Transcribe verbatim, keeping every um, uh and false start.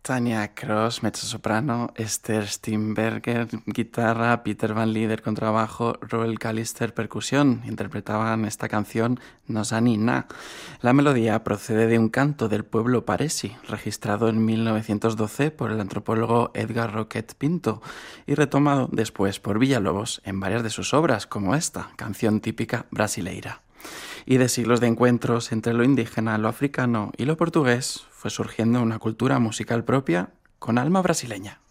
Tania Cross, mezzosoprano, Esther Steenberger, guitarra, Peter Van Lieder, contrabajo, Roel Callister, percusión. Interpretaban esta canción Nosani Na. La melodía procede de un canto del pueblo Paresi, registrado en mil novecientos doce por el antropólogo Edgar Roquet Pinto y retomado después por Villalobos en varias de sus obras, como esta, canción típica brasileira. Y de siglos de encuentros entre lo indígena, lo africano y lo portugués fue surgiendo una cultura musical propia con alma brasileña.